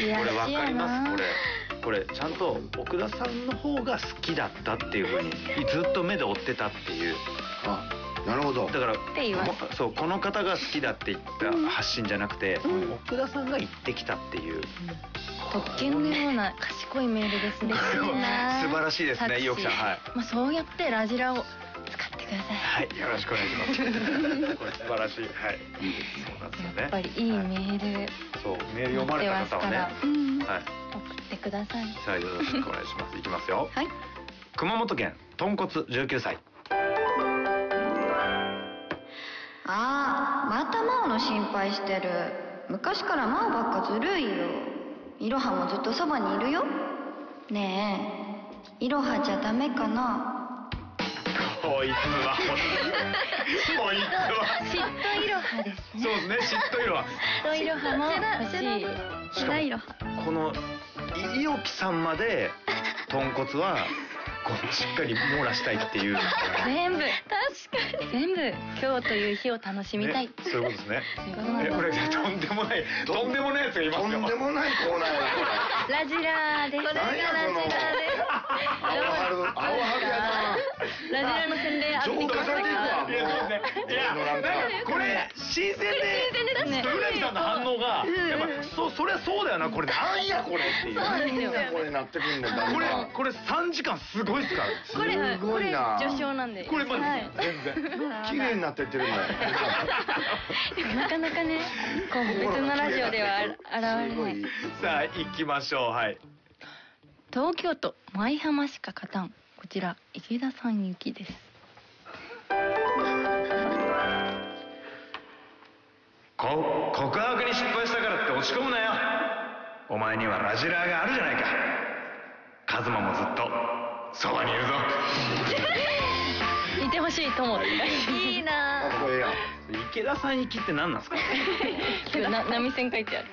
これわかります。これちゃんと奥田さんの方が好きだったっていう風にずっと目で追ってたっていう。 あ、なるほど。 だからそうこの方が好きだって言った発信じゃなくて、奥田さんが言ってきたっていう。 特権のような賢いメールですね。 素晴らしいですね、伊尾木さん。はい。 まあそうやってラジラを使ってください。 はい、よろしくお願いします。これ素晴らしい。はい。そうなんですよね。 やっぱりいいメール。 そう、メール読まれた方はね。はい。 送ってください。 さあ、よろしくお願いします。いきますよ。 はい。 熊本県豚骨19歳。 またマオの心配してる。昔からマオばっかずるいよ。イロハもずっとそばにいるよ。ねえ、イロハじゃダメかな。 こいつは嫉妬イロハですね。 そうですね、嫉妬イロハ。 嫉妬イロハも欲しい。 しかもこの伊尾木さんまで豚骨はこうしっかり網羅したいっていう。 全部全部今日という日を楽しみたい。 そういうことですね。これとんでもないやつがいますよ。 とんでもないコーナーやこれ。ラジラです。これがラジラです。 青春やな。 ラジラの宣伝浄化されていくわ。 いや、なんかこれ新鮮でうなぎさんの反応がやっぱそりゃそうだよな、これなんやこれっていう。 そうなんですよ。 これなってくるんだ。 これ3時間すごいっすから。 これ序章なんで。 これ全然綺麗になってってるんだよ。 なかなかね、こう別のラジオでは現れない。 さあ行きましょう。はい。 東京都舞浜しか勝たん。こちら池田さん行きです。 告白に失敗したからって落ち込むなよ。お前にはラジラーがあるじゃないか。カズマもずっとそばにいるぞ。 いてほしいと思って。いいな。 池田さん行きって何なんですか。 波線書いてある。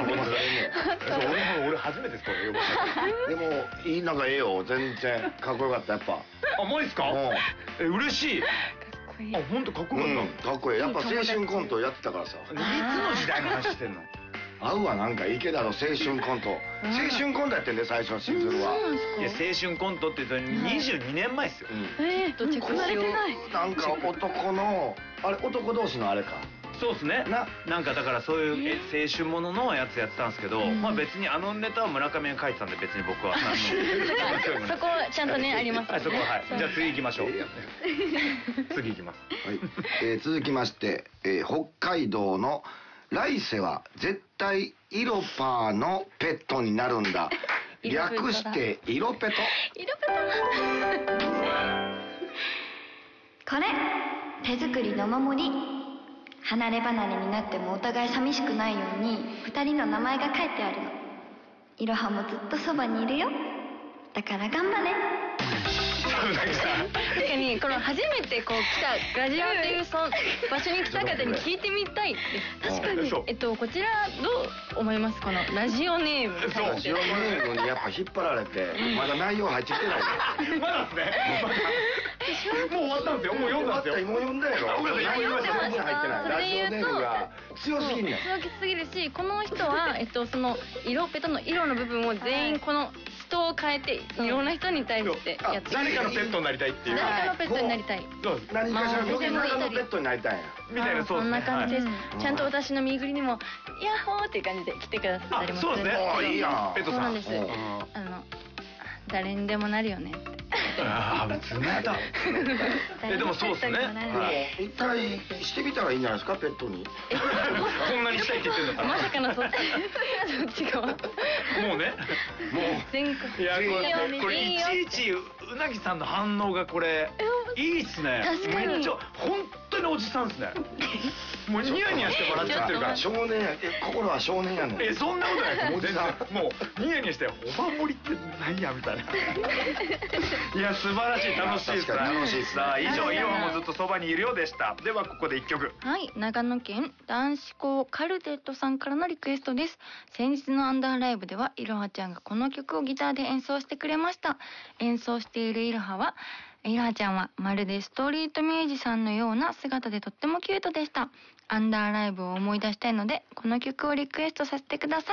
俺初めてですこれ呼ばれた。 でもいい、なんかええよ、全然かっこよかったやっぱ。 あ、マジですか。嬉しい。あ、本当かっこよかった。 かっこいい。やっぱ青春コントやってたからさ。 いつの時代の話してんの。 合うわ、なんか池田の青春コント。青春コントやってんで最初のシングルは。 いや、青春コントって言うと22年前ですよ。 どっちかれてない。 なんか男のあれ、男同士のあれか。 そうですね。なんかだからそういう青春もののやつやってたんですけど、まあ別にあのネタは村上が書いてたんで別に僕はそこちゃんとねあります。 はい、そこは。じゃあ次行きましょう。次行きます。 はい。続きまして、北海道の来世は絶対イロパーのペットになるんだ。略してイロペト。 これ手作りのお守り。離れ離れになってもお互い寂しくないように2人の名前が書いてあるの。イロハもずっとそばにいるよ。だから頑張れ。 確かにこの初めてこう来たラジオっていう場所に来た方に聞いてみたいです。確かに。こちらどう思います？このラジオネーム。 ラジオネームにやっぱ引っ張られてまだ内容入ってきてない。 まだですね。もう終わったんですよ。もう読んだんですよ。 もう読んだやろ。 内容全然入ってない。ラジオネームが強すぎんねん。 強すぎるし、この人はその色ペトの色の部分を全員この人を変えていろんな人に対してやって誰かのペットになりたいっていう。 誰かのペットになりたい。 何かしらのペットになりたいんや。 みたいな。 そんな感じです。ちゃんと私の身ぐりにもヤッホーっていう感じで来てくださったりもする。 そうですね。いいやん。ペットさん。 そうなんです。誰にでもなるよね。 ああ、冷た。でもそうですね。 一回してみたらいいんじゃないですか、ペットに。 こんなにしたいって言ってるんだから。 まさかのそっち側。 もうね。もう。 全国。 いや、これいちいちうなぎさんの反応がこれいいっすね。 確かに。 めっちゃ本当におじさんっすね。もうニヤニヤして笑っちゃってるから。 少年や、心は少年やねん。 そんなことないです。おじさん。もうニヤニヤしてお守りって何やみたいな。いや、素晴らしい。楽しいです。 楽しいです。 さあ、以上、イロハもずっとそばにいるようでした。ではここで1曲。 はい、長野県男子校カルテットさんからのリクエストです。先日のアンダーライブではイロハちゃんがこの曲をギターで演奏してくれました。演奏しているイロハちゃんはまるでストリートミュージシャンのような姿でとってもキュートでした。アンダーライブを思い出したいのでこの曲をリクエストさせてください。